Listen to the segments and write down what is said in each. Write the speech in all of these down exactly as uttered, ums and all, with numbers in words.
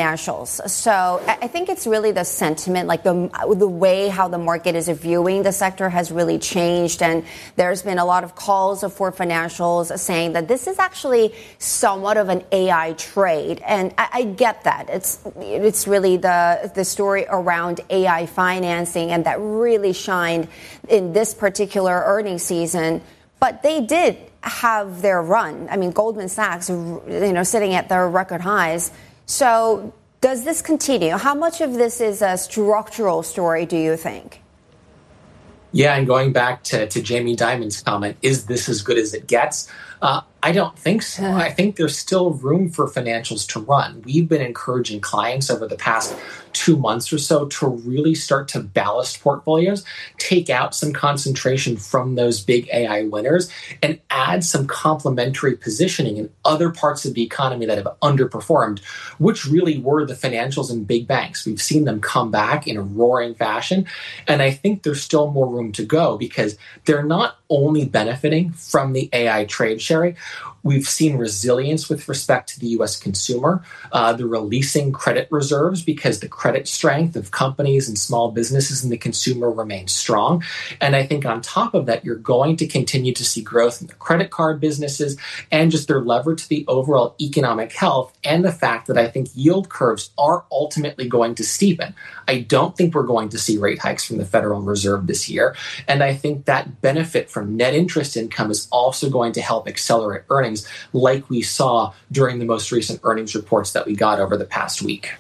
financials. So I think it's really the sentiment, like the the way how the market is viewing the sector has really changed. And there's been a lot of calls for financials saying that this is actually somewhat of an A I trade. And I, I get that. It's it's really the the story around A I financing, and that really shined in this particular earnings season. But they did have their run. I mean, Goldman Sachs, you know, sitting at their record highs. So does this continue? How much of this is a structural story, do you think? Yeah, and going back to, to Jamie Dimon's comment, is this as good as it gets? Uh, I don't think so. I think there's still room for financials to run. We've been encouraging clients over the past two months or so to really start to ballast portfolios, take out some concentration from those big A I winners, and add some complementary positioning in other parts of the economy that have underperformed, which really were the financials and big banks. We've seen them come back in a roaring fashion, and I think there's still more room to go because they're not only benefiting from the A I trade sharing. We've seen resilience with respect to the U S consumer. Uh, they're releasing credit reserves because the credit strength of companies and small businesses and the consumer remains strong. And I think on top of that, you're going to continue to see growth in the credit card businesses and just their leverage to the overall economic health and the fact that I think yield curves are ultimately going to steepen. I don't think we're going to see rate hikes from the Federal Reserve this year. And I think that benefit from net interest income is also going to help accelerate earnings like we saw during the most recent earnings reports that we got over the past week.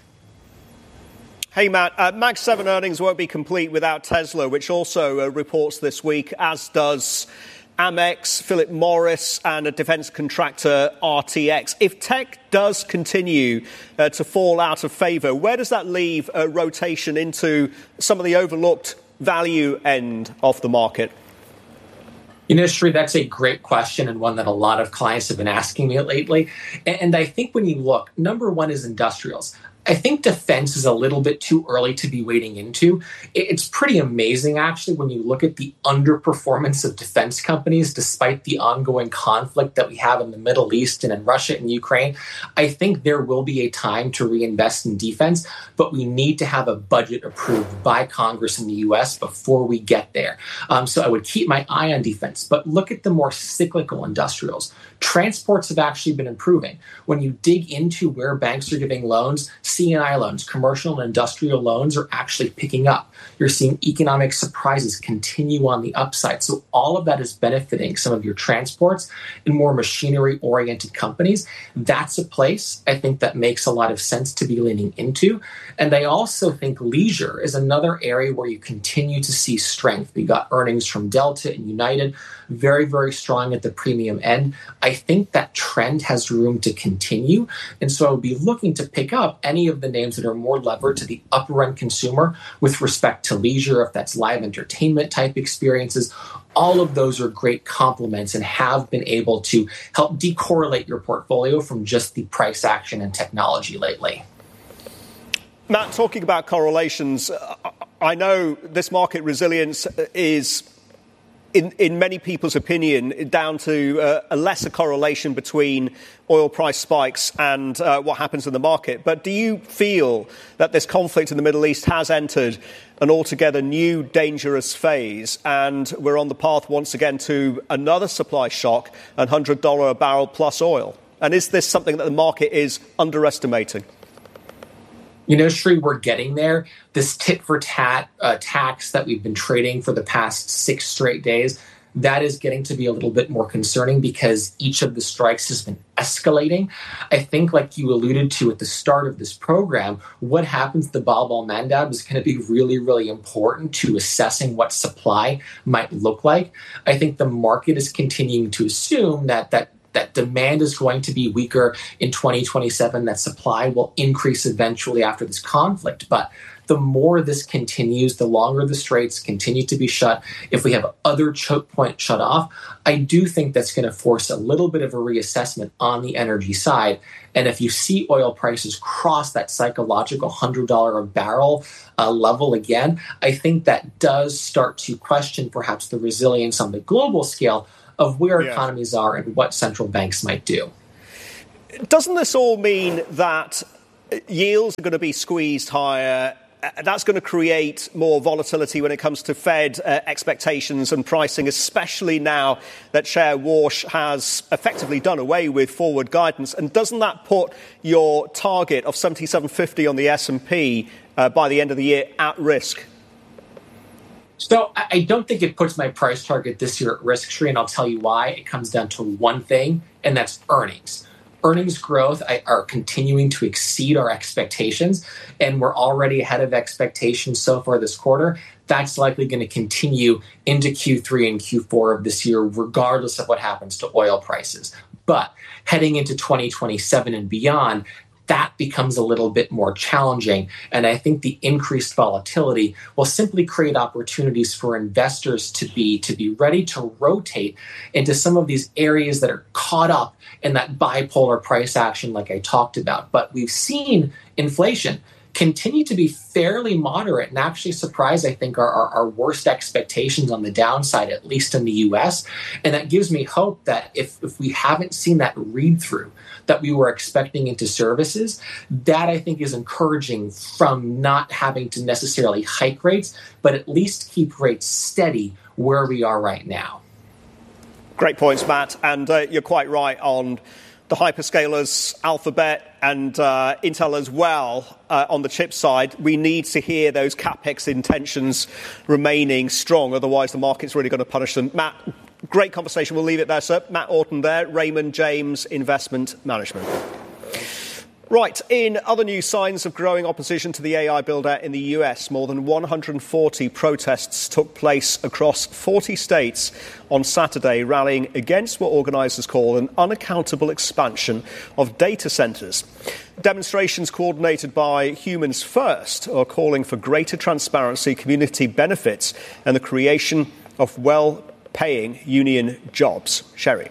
Hey, Matt, uh, Mag seven earnings won't be complete without Tesla, which also uh, reports this week, as does Amex, Philip Morris, and a defense contractor, R T X. If tech does continue uh, to fall out of favor, where does that leave a rotation into some of the overlooked value end of the market? You know, Sri, that's a great question and one that a lot of clients have been asking me lately. And I think when you look, number one is industrials. I think defense is a little bit too early to be wading into. It's pretty amazing, actually, when you look at the underperformance of defense companies, despite the ongoing conflict that we have in the Middle East and in Russia and Ukraine. I think there will be a time to reinvest in defense, but we need to have a budget approved by Congress in the U S before we get there. Um, so I would keep my eye on defense, but look at the more cyclical industrials. Transports have actually been improving. When you dig into where banks are giving loans, C and I loans, commercial and industrial loans are actually picking up. You're seeing economic surprises continue on the upside. So all of that is benefiting some of your transports and more machinery-oriented companies. That's a place I think that makes a lot of sense to be leaning into. And I also think leisure is another area where you continue to see strength. We got earnings from Delta and United, very, very strong at the premium end. I think that trend has room to continue. And so I would be looking to pick up any of the names that are more levered to the upper end consumer with respect to leisure, if that's live entertainment type experiences. All of those are great complements and have been able to help decorrelate your portfolio from just the price action and technology lately. Matt, talking about correlations, I know this market resilience is, in, in many people's opinion, down to uh, a lesser correlation between oil price spikes and uh, what happens in the market. But do you feel that this conflict in the Middle East has entered an altogether new dangerous phase and we're on the path once again to another supply shock and one hundred dollars a barrel plus oil? And is this something that the market is underestimating? You know, Sri, we're getting there. This tit-for-tat uh, tax that we've been trading for the past six straight days, that is getting to be a little bit more concerning because each of the strikes has been escalating. I think, like you alluded to at the start of this program, what happens to the Bab al-Mandab is going to be really, really important to assessing what supply might look like. I think the market is continuing to assume that that that demand is going to be weaker in twenty twenty-seven, that supply will increase eventually after this conflict. But the more this continues, the longer the straits continue to be shut, if we have other choke points shut off, I do think that's going to force a little bit of a reassessment on the energy side. And if you see oil prices cross that psychological one hundred dollars a barrel uh, level again, I think that does start to question perhaps the resilience on the global scale of where yeah. economies are and what central banks might do. Doesn't this all mean that yields are going to be squeezed higher. That's going to create more volatility when it comes to Fed uh, expectations and pricing, especially now that Chair Warsh has effectively done away with forward guidance. And doesn't that put your target of seventy-seven fifty on the S and P uh, by the end of the year at risk? So I don't think it puts my price target this year at risk, Sri, and I'll tell you why. It comes down to one thing, and that's earnings. Earnings growth are continuing to exceed our expectations, and we're already ahead of expectations so far this quarter. That's likely going to continue into Q three and Q four of this year, regardless of what happens to oil prices. But heading into twenty twenty-seven and beyond, that becomes a little bit more challenging. And I think the increased volatility will simply create opportunities for investors to be to be ready to rotate into some of these areas that are caught up in that bipolar price action like I talked about. But we've seen inflation continue to be fairly moderate and actually surprise, I think, our, our, our worst expectations on the downside, at least in the U S. And that gives me hope that if, if we haven't seen that read through that we were expecting into services, that I think is encouraging from not having to necessarily hike rates, but at least keep rates steady where we are right now. Great points, Matt. And uh, you're quite right on the hyperscalers, Alphabet and uh, Intel as well uh, on the chip side. We need to hear those CapEx intentions remaining strong. Otherwise, the market's really going to punish them. Matt, great conversation. We'll leave it there, sir. Matt Orton there, Raymond James Investment Management. Right, in other news, signs of growing opposition to the A I build-out in the U S. More than one hundred forty protests took place across forty states on Saturday, rallying against what organisers call an unaccountable expansion of data centres. Demonstrations coordinated by Humans First are calling for greater transparency, community benefits, and the creation of well-paying union jobs. Sherry.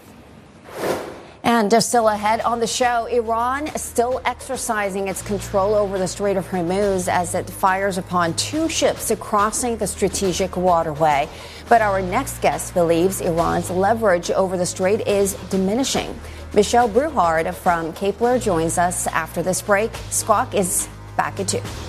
And uh, still ahead on the show, Iran is still exercising its control over the Strait of Hormuz as it fires upon two ships crossing the strategic waterway. But our next guest believes Iran's leverage over the strait is diminishing. Michelle Bruhard from Kepler joins us after this break. Squawk is back at two.